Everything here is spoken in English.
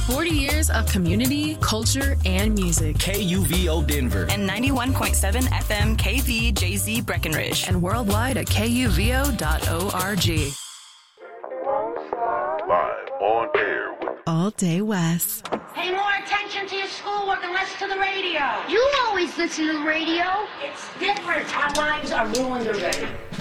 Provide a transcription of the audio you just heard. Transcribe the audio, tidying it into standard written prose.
40 years of community, culture, and music. KUVO Denver. And 91.7 FM KVJZ Breckenridge. And worldwide at kuvo.org. Live on air with All Day West. Pay more attention to your schoolwork and less to the radio. You always listen to the radio. It's different. Our lives are ruined already.